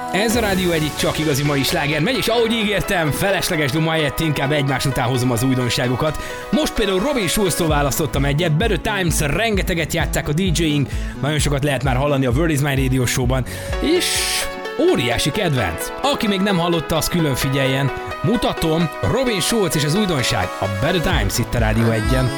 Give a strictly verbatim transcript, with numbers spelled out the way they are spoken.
Ez a Rádió egyik csak igazi mai sláger megy, és ahogy ígértem, felesleges duma helyett inkább egymás után hozom az újdonságokat. Most például Robin Schulztól választottam egyet, Better Times, rengeteget játsszák a dé jéink, nagyon sokat lehet már hallani a World is My Radio Show-ban, és óriási kedvenc. Aki még nem hallotta, az külön figyeljen. Mutatom, Robin Schulz és az újdonság, a Better Times itt a Rádió egyen.